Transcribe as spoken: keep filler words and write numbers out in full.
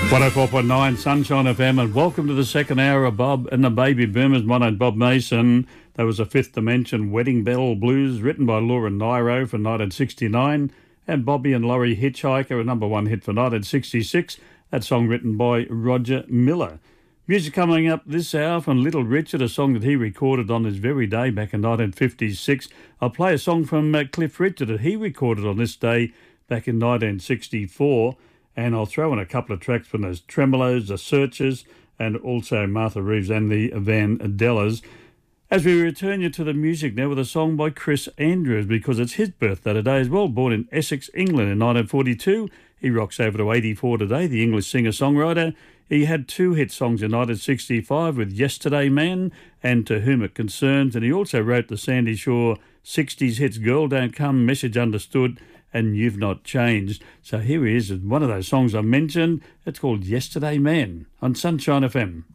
one oh four point nine Sunshine F M, and welcome to the second hour of Bob and the Baby Boomers. My name's Bob Mason. That was a Fifth Dimension Wedding Bell Blues, written by Laura Nyro for nineteen sixty-nine, and Bobby and Laurie Hitchhiker, a number one hit for nineteen sixty-six. That song written by Roger Miller. Music coming up this hour from Little Richard, a song that he recorded on this very day back in nineteen fifty-six. I'll play a song from uh, Cliff Richard that he recorded on this day back in nineteen sixty-four. And I'll throw in a couple of tracks from those Tremolos, the Searchers, and also Martha Reeves and the Vandellas. As we return you to the music now with a song by Chris Andrews, because it's his birthday today as well. Born in Essex, England in nineteen forty-two. He rocks over to eighty-four today, the English singer-songwriter. He had two hit songs in nineteen sixty-five with Yesterday Man and To Whom It Concerns, and he also wrote the Sandy Shore sixties hits Girl Don't Come, Message Understood, and You've Not Changed. So here he is, one of those songs I mentioned. It's called Yesterday Man on Sunshine F M.